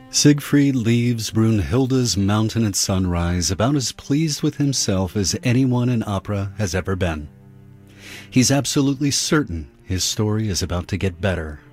Siegfried leaves Brunhilde's mountain at sunrise about as pleased with himself as anyone in opera has ever been. He's absolutely certain his story is about to get better